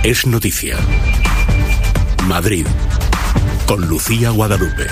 Es noticia. Madrid, con Lucía Guadalupe.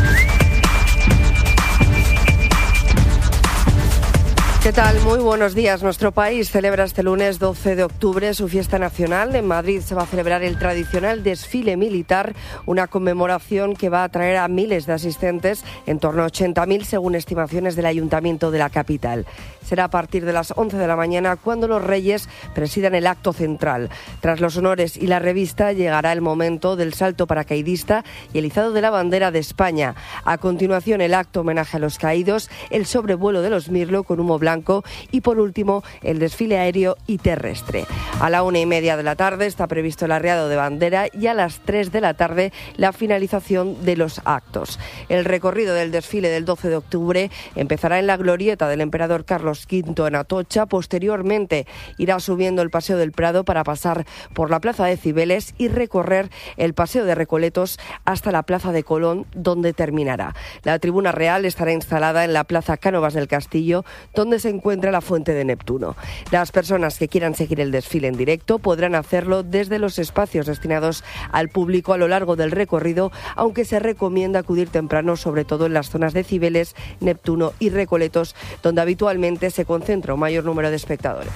¿Qué tal? Muy buenos días. Nuestro país celebra este lunes 12 de octubre su fiesta nacional. En Madrid se va a celebrar el tradicional desfile militar, una conmemoración que va a atraer a miles de asistentes, en torno a 80.000 según estimaciones del Ayuntamiento de la capital. Será a partir de las 11 de la mañana cuando los Reyes presidan el acto central. Tras los honores y la revista llegará el momento del salto paracaidista y el izado de la bandera de España. A continuación el acto homenaje a los caídos, el sobrevuelo de los Mirlo con humo blanco y por último el desfile aéreo y terrestre. A la 1:30 de la tarde está previsto el arriado de bandera y a las 3 de la tarde la finalización de los actos. El recorrido del desfile del 12 de octubre empezará en la glorieta del emperador Carlos V en Atocha. Posteriormente irá subiendo el Paseo del Prado para pasar por la Plaza de Cibeles y recorrer el Paseo de Recoletos hasta la Plaza de Colón, donde terminará. La tribuna real estará instalada en la Plaza Cánovas del Castillo, donde se encuentra la Fuente de Neptuno. Las personas que quieran seguir el desfile en directo podrán hacerlo desde los espacios destinados al público a lo largo del recorrido, aunque se recomienda acudir temprano, sobre todo en las zonas de Cibeles, Neptuno y Recoletos, donde habitualmente se concentra un mayor número de espectadores.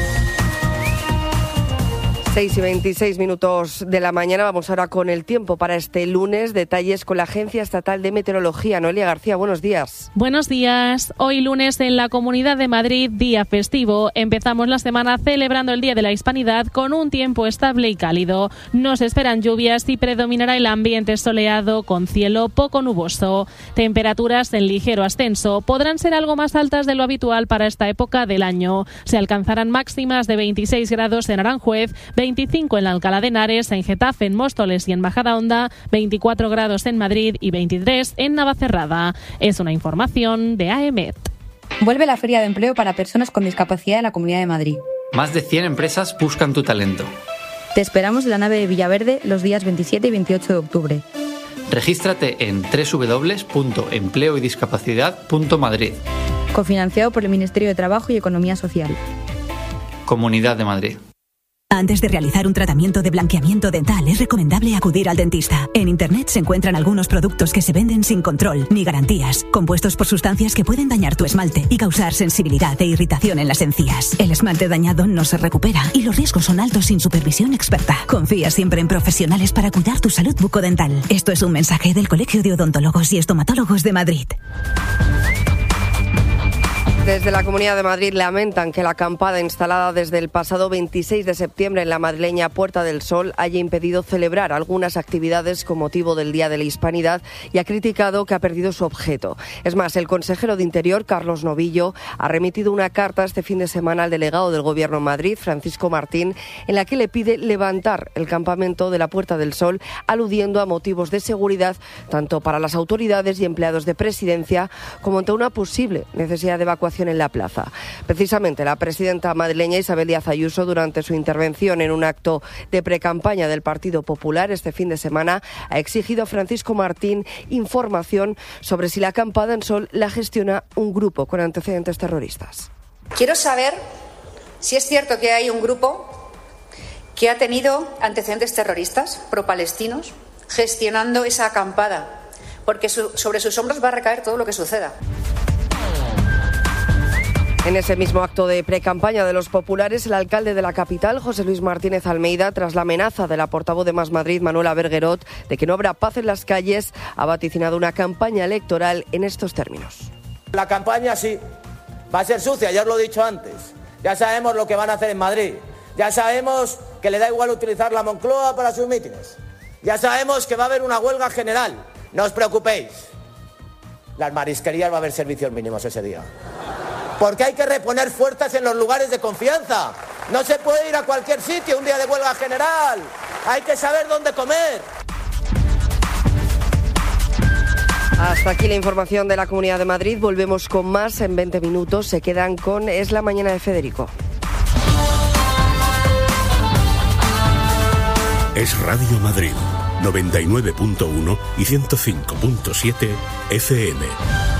6:26 de la mañana. Vamos ahora con el tiempo para este lunes. Detalles con la Agencia Estatal de Meteorología. Noelia García, buenos días. Buenos días. Hoy lunes en la Comunidad de Madrid, día festivo. Empezamos la semana celebrando el Día de la Hispanidad con un tiempo estable y cálido. No se esperan lluvias y predominará el ambiente soleado con cielo poco nuboso. Temperaturas en ligero ascenso. Podrán ser algo más altas de lo habitual para esta época del año. Se alcanzarán máximas de 26 grados en Aranjuez, 25 en Alcalá de Henares, en Getafe, en Móstoles y en Majadahonda, 24 grados en Madrid y 23 en Navacerrada. Es una información de AEMET. Vuelve la Feria de Empleo para personas con discapacidad en la Comunidad de Madrid. Más de 100 empresas buscan tu talento. Te esperamos en la nave de Villaverde los días 27 y 28 de octubre. Regístrate en www.empleoydiscapacidad.madrid. Cofinanciado por el Ministerio de Trabajo y Economía Social. Comunidad de Madrid. Antes de realizar un tratamiento de blanqueamiento dental es recomendable acudir al dentista. En Internet se encuentran algunos productos que se venden sin control ni garantías, compuestos por sustancias que pueden dañar tu esmalte y causar sensibilidad e irritación en las encías. El esmalte dañado no se recupera y los riesgos son altos sin supervisión experta. Confía siempre en profesionales para cuidar tu salud bucodental. Esto es un mensaje del Colegio de Odontólogos y Estomatólogos de Madrid. Desde la Comunidad de Madrid lamentan que la acampada instalada desde el pasado 26 de septiembre en la madrileña Puerta del Sol haya impedido celebrar algunas actividades con motivo del Día de la Hispanidad y ha criticado que ha perdido su objeto. Es más, el consejero de Interior, Carlos Novillo, ha remitido una carta este fin de semana al delegado del Gobierno en Madrid, Francisco Martín, en la que le pide levantar el campamento de la Puerta del Sol, aludiendo a motivos de seguridad tanto para las autoridades y empleados de Presidencia como ante una posible necesidad de evacuación en la plaza. Precisamente la presidenta madrileña Isabel Díaz Ayuso, durante su intervención en un acto de precampaña del Partido Popular este fin de semana, ha exigido a Francisco Martín información sobre si la acampada en Sol la gestiona un grupo con antecedentes terroristas. Quiero saber si es cierto que hay un grupo que ha tenido antecedentes terroristas pro-palestinos gestionando esa acampada, porque sobre sus hombros va a recaer todo lo que suceda. En ese mismo acto de precampaña de los populares, el alcalde de la capital, José Luis Martínez Almeida, tras la amenaza de la portavoz de Más Madrid, Manuela Berguerot, de que no habrá paz en las calles, ha vaticinado una campaña electoral en estos términos. La campaña sí, va a ser sucia, ya os lo he dicho antes. Ya sabemos lo que van a hacer en Madrid. Ya sabemos que le da igual utilizar la Moncloa para sus mítines. Ya sabemos que va a haber una huelga general. No os preocupéis. Las marisquerías va a haber servicios mínimos ese día. Porque hay que reponer fuerzas en los lugares de confianza. No se puede ir a cualquier sitio un día de huelga general. Hay que saber dónde comer. Hasta aquí la información de la Comunidad de Madrid. Volvemos con más en 20 minutos. Se quedan con Es la mañana de Federico. Es Radio Madrid, 99.1 y 105.7 FM.